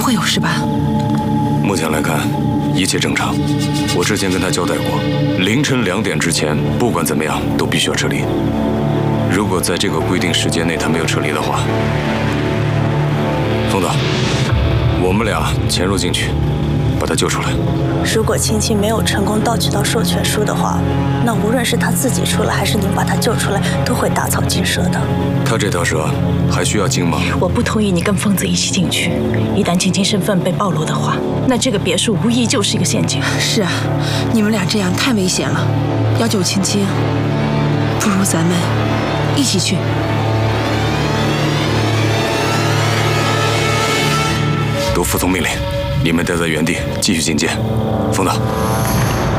会有事吧？ 目前来看，一切正常。我之前跟他交代过，凌晨2点之前，不管怎么样都必须要撤离。如果在这个规定时间内他没有撤离的话，风导，我们俩潜入进去，把他救出来。 如果青青没有成功盗取到授权书的话，那无论是他自己出来，还是您把他救出来，都会打草惊蛇的。 他这条蛇还需要经吗？ 我不同意你跟疯子一起进去。一旦青青身份被暴露的话，那这个别墅无疑就是一个陷阱。 是啊，你们俩这样太危险了。要救青青，不如咱们一起去。 都服从命令，你们待在原地继续警戒。风导。